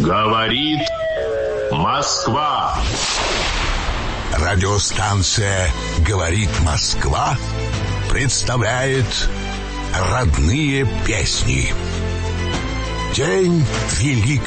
Говорит Москва. Радиостанция «Говорит Москва» представляет родные песни. День Великой